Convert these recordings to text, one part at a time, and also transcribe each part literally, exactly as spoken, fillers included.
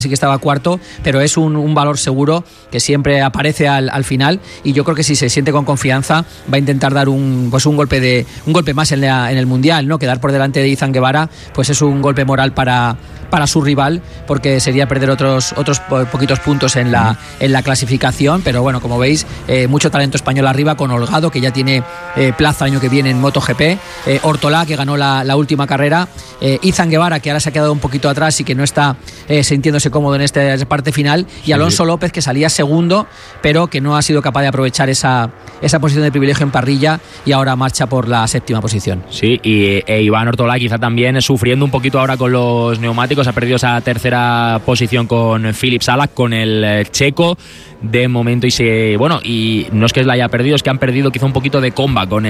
sí que estaba cuarto, pero es un, un valor seguro que siempre aparece al, al final, y yo creo que si se siente con confianza va a intentar dar un pues un golpe de un golpe más en, la, en el mundial, ¿no? Quedar por delante de Izan Guevara pues es un golpe moral para para su rival, porque sería perder otros otros poquitos puntos en la en la clasificación, pero bueno, como veis, eh, mucho talento español arriba, con Holgado, que ya tiene eh, plaza el año que viene en MotoGP, eh, Ortolá, que ganó la, la última carrera, eh, Izan Guevara, que ahora se ha quedado un poquito atrás y que no está eh, sintiéndose cómodo en esta parte final, y Alonso sí. López, que salía segundo, pero que no ha sido capaz de aprovechar esa, esa posición de privilegio en parrilla, y ahora marcha por la séptima posición. Sí, y e Iván Ortolá quizá también sufriendo un poquito ahora con los neumáticos, ha perdido esa tercera posición con Filip Salak, con el checo de momento, y se bueno, y no es que la haya perdido, es que han perdido quizá un poquito de comba con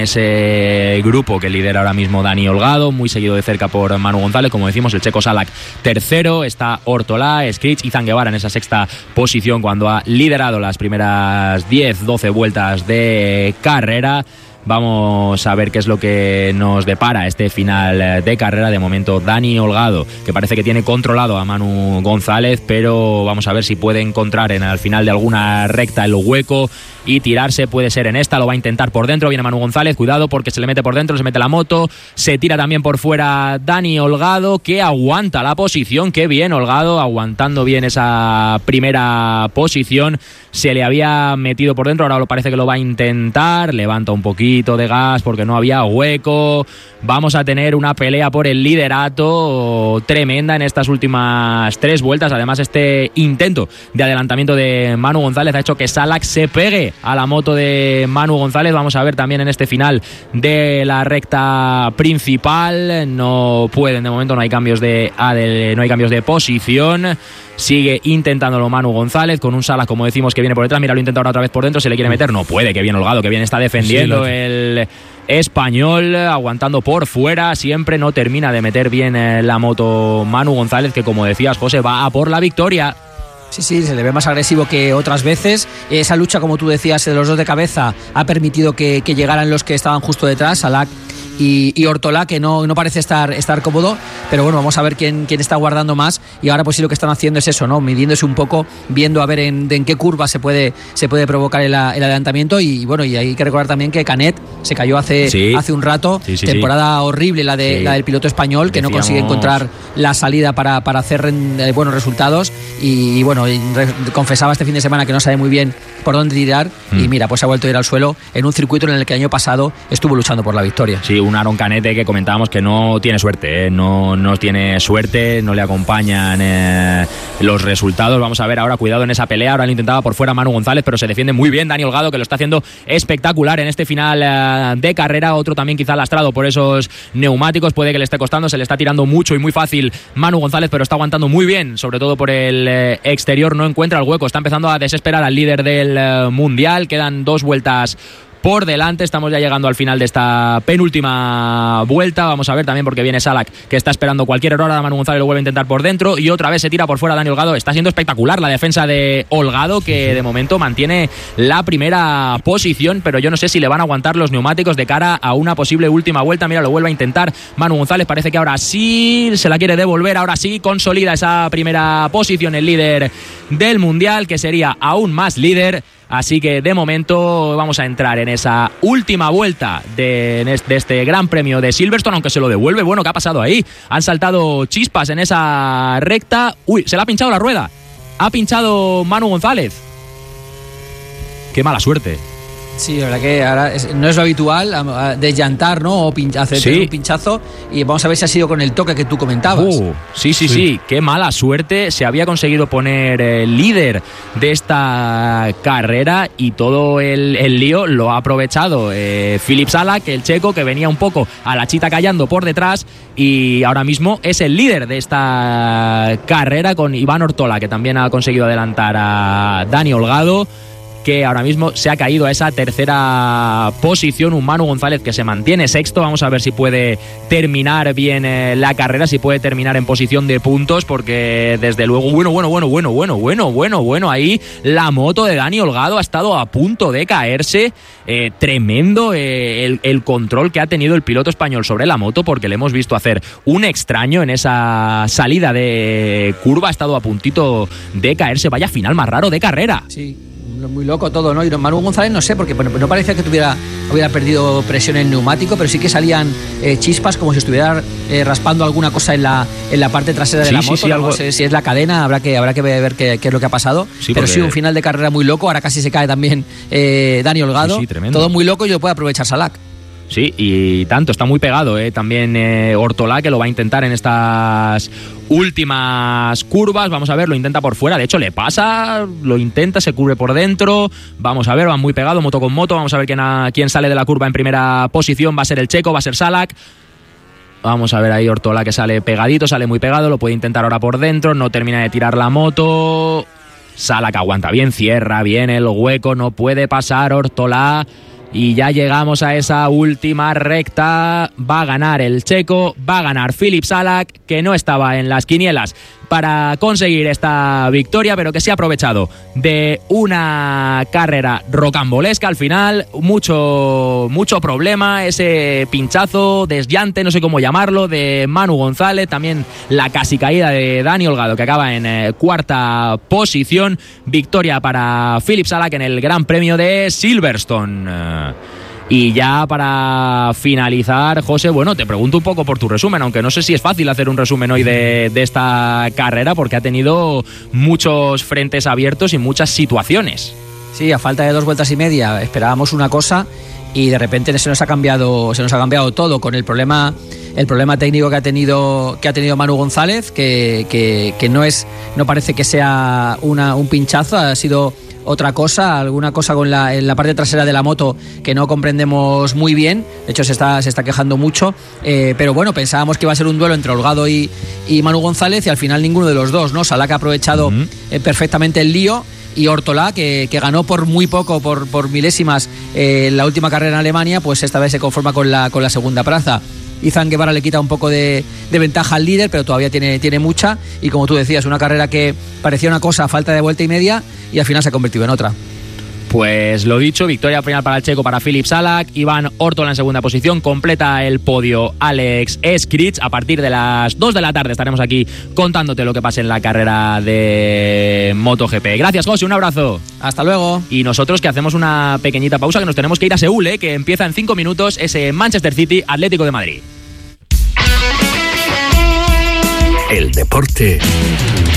ese grupo que lidera ahora mismo Dani Holgado, muy seguido de cerca por Manu González, como decimos, el checo Salak tercero, está Ortolá, Skrich, Izan Guevara en esa sexta posición cuando ha liderado las primeras diez doce vueltas de carrera. Vamos a ver qué es lo que nos depara este final de carrera. De momento, Dani Holgado, que parece que tiene controlado a Manu González, pero vamos a ver si puede encontrar en al final de alguna recta el hueco y tirarse. Puede ser en esta, lo va a intentar por dentro. Viene Manu González, cuidado porque se le mete por dentro, se mete la moto, se tira también por fuera Dani Holgado, que aguanta la posición. Qué bien Holgado, aguantando bien esa primera posición. Se le había metido por dentro, ahora lo parece que lo va a intentar, levanta un poquito de gas porque no había hueco. Vamos a tener una pelea por el liderato tremenda en estas últimas tres vueltas. Además, este intento de adelantamiento de Manu González ha hecho que Salak se pegue a la moto de Manu González. Vamos a ver también en este final de la recta principal, no pueden, de momento no hay cambios de, no hay cambios de posición. Sigue intentándolo Manu González con un Salak, como decimos, que viene por detrás. Mira, lo intenta ahora otra vez por dentro, se le quiere meter, no puede. Que bien Holgado, que bien está defendiendo sí, el español, aguantando por fuera, siempre no termina de meter bien la moto Manu González, que como decías, José, va a por la victoria. Sí, sí, se le ve más agresivo que otras veces. Esa lucha, como tú decías, de los dos de cabeza ha permitido que, que llegaran los que estaban justo detrás, Salak y, y Ortolá, que no, no parece estar, estar cómodo, pero bueno, vamos a ver quién, quién está guardando más. Y ahora pues sí, lo que están haciendo es eso, ¿no? Midiéndose un poco, viendo a ver en, de en qué curva se puede, se puede provocar el, el adelantamiento. Y bueno, y hay que recordar también que Canet se cayó hace, sí. hace un rato, sí, sí, temporada sí. horrible la, de, sí. la del piloto español, que Decíamos... no consigue encontrar la salida para, para hacer eh, buenos resultados. Y, y bueno, y re, confesaba este fin de semana que no sabe muy bien por dónde tirar, mm. y mira, pues ha vuelto a ir al suelo en un circuito en el que el año pasado estuvo luchando por la victoria. Sí, un Aaron Canet que comentábamos que no tiene suerte, ¿eh? no, no tiene suerte, no le acompañan eh, los resultados. Vamos a ver ahora, cuidado en esa pelea, ahora lo intentaba por fuera Manu González, pero se defiende muy bien Dani Holgado, que lo está haciendo espectacular en este final eh, de carrera. Otro también quizá lastrado por esos neumáticos, puede que le esté costando, se le está tirando mucho y muy fácil Manu González, pero está aguantando muy bien, sobre todo por el eh, exterior, no encuentra el hueco, está empezando a desesperar al líder del eh, mundial. Quedan dos vueltas por delante, estamos ya llegando al final de esta penúltima vuelta. Vamos a ver también porque viene Salak, que está esperando cualquier error. Ahora Manu González lo vuelve a intentar por dentro y otra vez se tira por fuera Dani Holgado. Está siendo espectacular la defensa de Holgado, que de momento mantiene la primera posición, pero yo no sé si le van a aguantar los neumáticos de cara a una posible última vuelta. Mira, lo vuelve a intentar Manu González, parece que ahora sí se la quiere devolver, ahora sí consolida esa primera posición el líder del mundial, que sería aún más líder. Así que de momento vamos a entrar en esa última vuelta de, de este Gran Premio de Silverstone, aunque se lo devuelve. Bueno, ¿qué ha pasado ahí? Han saltado chispas en esa recta. Uy, se le ha pinchado la rueda. Ha pinchado Manu González. Qué mala suerte. Sí, la verdad que ahora es, no es lo habitual desllantar, ¿no? O pin, hacer sí. un pinchazo. Y vamos a ver si ha sido con el toque que tú comentabas. Uh, sí, sí, sí, sí. Qué mala suerte. Se había conseguido poner el líder de esta carrera y todo el, el lío lo ha aprovechado eh, Filip Salak, el checo, que venía un poco a la chita callando por detrás y ahora mismo es el líder de esta carrera con Iván Ortolá, que también ha conseguido adelantar a Dani Holgado. que ahora mismo se ha caído a esa tercera posición. Un Manu González que se mantiene sexto. Vamos a ver si puede terminar bien eh, la carrera, si puede terminar en posición de puntos, porque desde luego, bueno, bueno, bueno, bueno, bueno, bueno, bueno, bueno, ahí la moto de Dani Holgado ha estado a punto de caerse. Eh, tremendo eh, el, el control que ha tenido el piloto español sobre la moto, porque le hemos visto hacer un extraño en esa salida de curva. Ha estado a puntito de caerse. Vaya final más raro de carrera. Sí, muy loco todo, ¿no? Y Manu González no sé, porque bueno, no parecía que tuviera hubiera perdido presión en el neumático, pero sí que salían eh, chispas como si estuviera eh, raspando alguna cosa en la en la parte trasera de sí, la sí, moto. Sí, no algo... sé si es la cadena, habrá que habrá que ver qué, qué es lo que ha pasado. Sí, pero porque... sí, un final de carrera muy loco. Ahora casi se cae también eh, Dani Holgado. Sí, sí, tremendo. Todo muy loco y lo puede aprovechar Salak. Sí, y tanto, está muy pegado ¿eh? también eh, Ortolá, que lo va a intentar en estas últimas curvas. Vamos a ver, lo intenta por fuera, de hecho le pasa, lo intenta, se cubre por dentro. Vamos a ver, van muy pegado, moto con moto. Vamos a ver quién, a, quién sale de la curva en primera posición. Va a ser el checo, va a ser Salak. Vamos a ver ahí Ortolá, que sale pegadito, sale muy pegado, lo puede intentar ahora por dentro, no termina de tirar la moto. Salak aguanta bien, cierra bien el hueco, no puede pasar Ortolá. Y ya llegamos a esa última recta. Va a ganar el checo, va a ganar Filip Salak, que no estaba en las quinielas para conseguir esta victoria, pero que se ha aprovechado de una carrera rocambolesca al final. Mucho, mucho problema, ese pinchazo, desllante, no sé cómo llamarlo, de Manu González. También la casi caída de Dani Holgado, que acaba en eh, cuarta posición. Victoria para Filip Salak en el Gran Premio de Silverstone. Y ya para finalizar, José, bueno, te pregunto un poco por tu resumen, aunque no sé si es fácil hacer un resumen hoy de, de esta carrera, porque ha tenido muchos frentes abiertos y muchas situaciones. Sí, a falta de dos vueltas y media esperábamos una cosa y de repente se nos ha cambiado, se nos ha cambiado todo con el problema, el problema técnico que ha tenido, que ha tenido Manu González, que, que, que no es, no parece que sea una, un pinchazo, ha sido otra cosa, alguna cosa con la, en la parte trasera de la moto que no comprendemos muy bien. De hecho se está, se está quejando mucho, eh, pero bueno, pensábamos que iba a ser un duelo entre Holgado y, y Manu González, y al final ninguno de los dos, ¿no? Salak ha aprovechado uh-huh. eh, perfectamente el lío, y Ortolá, que, que ganó por muy poco, por, por milésimas eh, en la última carrera en Alemania, pues esta vez se conforma con la, con la segunda plaza. Izan Guevara le quita un poco de, de ventaja al líder, pero todavía tiene, tiene mucha, y como tú decías, una carrera que parecía una cosa a falta de vuelta y media y al final se ha convertido en otra. Pues lo dicho, victoria final para el checo, para Filip Salak. Iván Ortola en segunda posición, completa el podio Alex Eskrich. A partir de las dos de la tarde estaremos aquí contándote lo que pase en la carrera de MotoGP. Gracias, José, un abrazo. Hasta luego. Y nosotros que hacemos una pequeñita pausa, que nos tenemos que ir a Seúl, ¿eh? Que empieza en cinco minutos ese Manchester City Atlético de Madrid. El deporte